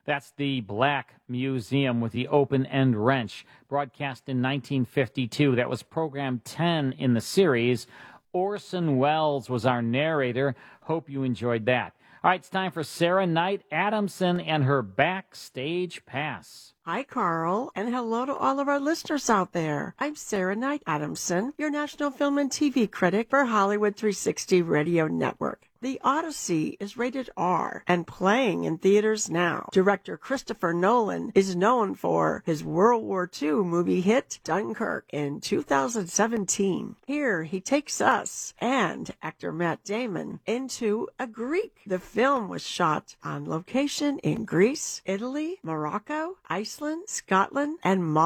That's the Black Museum with the open end wrench, broadcast in 1952. That was program 10 in the series. Orson Welles was our narrator. Hope you enjoyed that. All right, it's time for Sarah Knight Adamson and her Backstage Pass. Hi, Carl, and hello to all of our listeners out there. I'm Sarah Knight Adamson, your national film and TV critic for Hollywood 360 Radio Network. The Odyssey is rated R and playing in theaters now. Director Christopher Nolan is known for his World War II movie hit Dunkirk in 2017. Here he takes us and actor Matt Damon into a Greek. The film was shot on location in Greece, Italy, Morocco, Iceland, Scotland, and